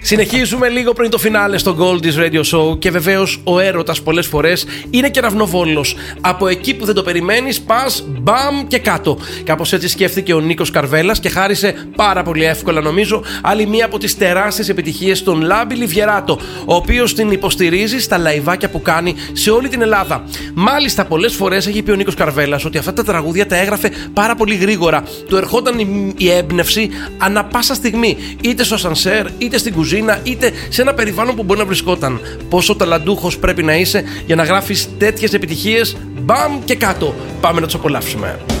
Συνεχίζουμε λίγο πριν το φινάλε στο Goldie's Radio Show και βεβαίως ο έρωτας πολλές φορές είναι κεραυνοβόλος. Από εκεί που δεν το περιμένεις πας μπαμ και κάτω. Κάπως έτσι σκέφτηκε ο Νίκος Καρβέλας και χάρισε πάρα πολύ εύκολα νομίζω άλλη μία από τις τεράστιες επιτυχίες στον Λάμπη Λιβιεράτο, ο οποίος την υποστηρίζει στα λαϊβάκια που κάνει σε όλη την Ελλάδα. Μάλιστα πολλές φορές έχει πει ο Νίκος Καρβέλας ότι αυτά τα τραγούδια τα έγραφε πάρα πολύ γρήγορα. Του ερχόταν η έμπνευση ανα πάσα στιγμή, είτε στο ασανσέρ, είτε στην κουζίνα, είτε σε ένα περιβάλλον που μπορεί να βρισκόταν. Πόσο ταλαντούχος πρέπει να είσαι για να γράφεις τέτοιες επιτυχίες, μπαμ και κάτω. Πάμε να τους απολαύσουμε.